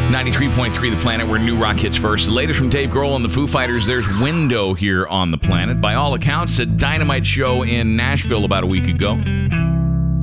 93.3 The Planet, where new rock hits first. The latest from Dave Grohl and the Foo Fighters. There's Window here on The Planet. By all accounts, a dynamite show in Nashville about a week ago.